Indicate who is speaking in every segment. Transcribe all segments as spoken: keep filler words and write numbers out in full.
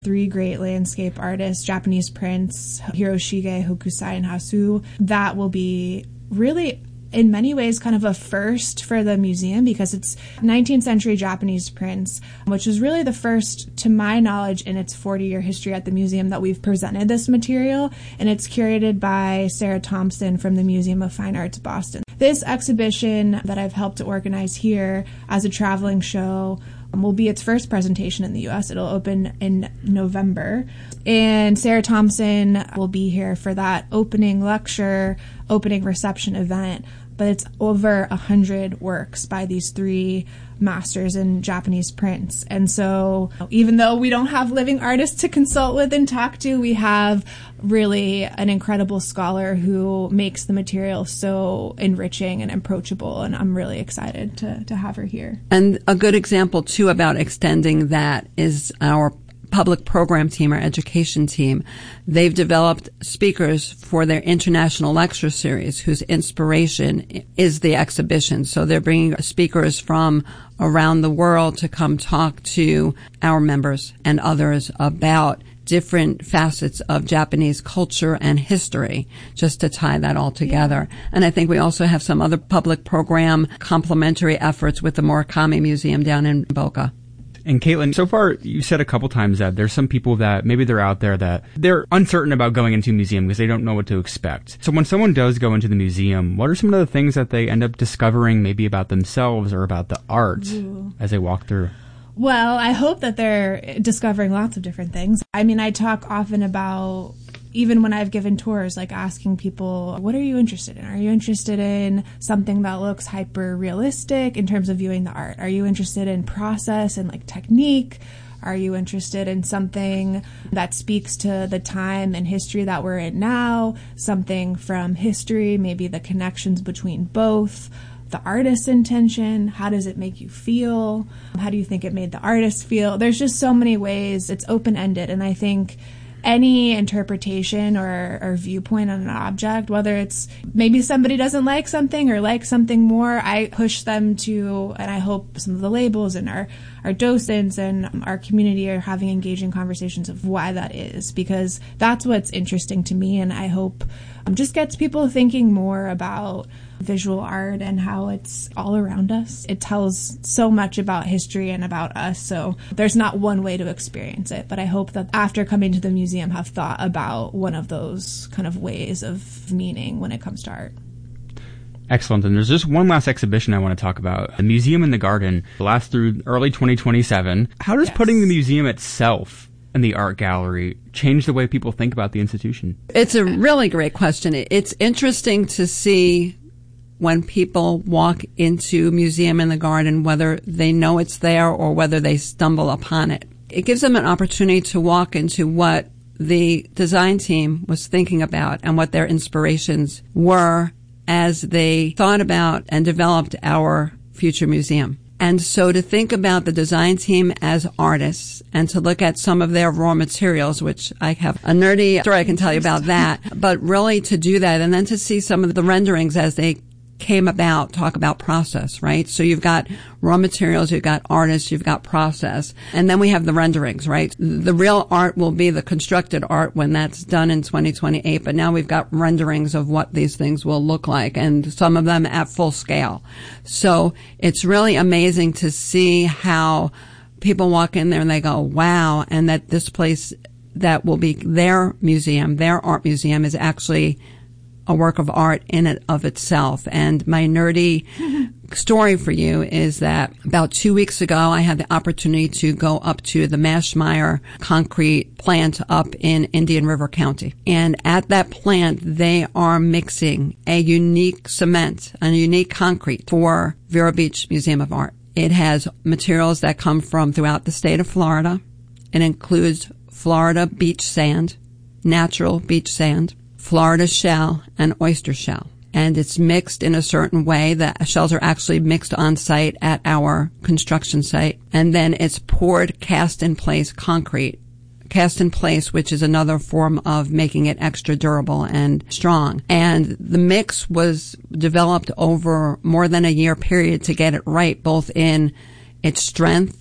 Speaker 1: three great landscape artists, Japanese prints, Hiroshige, Hokusai, and Hasu. That will be really, in many ways, kind of a first for the museum because it's nineteenth century Japanese prints, which is really the first, to my knowledge, in its forty-year history at the museum that we've presented this material, and it's curated by Sarah Thompson from the Museum of Fine Arts, Boston. This exhibition that I've helped to organize here as a traveling show will be its first presentation in the U S. It'll open in November. And Sarah Thompson will be here for that opening lecture, opening reception event. But it's over a hundred works by these three masters in Japanese prints. And so even though we don't have living artists to consult with and talk to, we have really an incredible scholar who makes the material so enriching and approachable. And I'm really excited to, to have her here.
Speaker 2: And a good example, too, about extending that is our public program team, our education team. They've developed speakers for their international lecture series whose inspiration is the exhibition. So they're bringing speakers from around the world to come talk to our members and others about different facets of Japanese culture and history, just to tie that all together. Yeah. And I think we also have some other public program complementary efforts with the Murakami Museum down in Boca.
Speaker 3: And Caitlin, so far you said a couple times that there's some people that maybe they're out there that they're uncertain about going into a museum because they don't know what to expect. So when someone does go into the museum, what are some of the things that they end up discovering maybe about themselves or about the art Ooh. as they walk through?
Speaker 1: Well, I hope that they're discovering lots of different things. I mean, I talk often about, even when I've given tours, like asking people, what are you interested in? Are you interested in something that looks hyper realistic in terms of viewing the art? Are you interested in process and like technique? Are you interested in something that speaks to the time and history that we're in now? Something from history, maybe the connections between both? The artist's intention, how does it make you feel? How do you think it made the artist feel? There's just so many ways. It's open-ended, and I think any interpretation or, or viewpoint on an object, whether it's maybe somebody doesn't like something or likes something more, I push them to, and I hope some of the labels and our, our docents and our community are having engaging conversations of why that is, because that's what's interesting to me, and I hope um, just gets people thinking more about visual art and how it's all around us. It tells so much about history and about us, so there's not one way to experience it, but I hope that after coming to the museum have thought about one of those kind of ways of meaning when it comes to art.
Speaker 3: Excellent. And there's just one last exhibition I want to talk about. The Museum in the Garden lasts through early twenty twenty-seven. How does yes. putting the museum itself and the art gallery change the way people think about the institution?
Speaker 2: It's a really great question. It's interesting to see when people walk into Museum in the Garden, whether they know it's there or whether they stumble upon it. It gives them an opportunity to walk into what the design team was thinking about and what their inspirations were as they thought about and developed our future museum. And so to think about the design team as artists and to look at some of their raw materials, which I have a nerdy story I can tell you about that, but really to do that and then to see some of the renderings as they came about, talk about process, right? So you've got raw materials, you've got artists, you've got process, and then we have the renderings, right? The real art will be the constructed art when that's done in twenty twenty-eight, but now we've got renderings of what these things will look like, and some of them at full scale. So it's really amazing to see how people walk in there and they go, wow, and that this place that will be their museum, their art museum, is actually a work of art in and of itself. And my nerdy story for you is that about two weeks ago, I had the opportunity to go up to the Maschmeyer concrete plant up in Indian River County. And at that plant, they are mixing a unique cement, a unique concrete for Vero Beach Museum of Art. It has materials that come from throughout the state of Florida. It includes Florida beach sand, natural beach sand, Florida shell, and oyster shell. And it's mixed in a certain way. The shells are actually mixed on site at our construction site. And then it's poured cast in place concrete. Cast in place, which is another form of making it extra durable and strong. And the mix was developed over more than a year period to get it right, both in its strength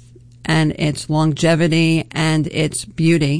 Speaker 2: and its longevity and its beauty.